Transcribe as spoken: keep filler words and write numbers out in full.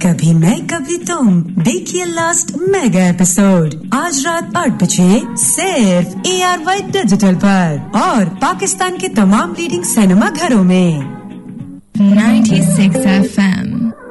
कभी मैं कभी तुम, देखिए लास्ट मेगा एपिसोड आज रात आठ बजे सिर्फ ए आर वाई डिजिटल पर और पाकिस्तान के तमाम लीडिंग सिनेमा घरों में। ninety-six F M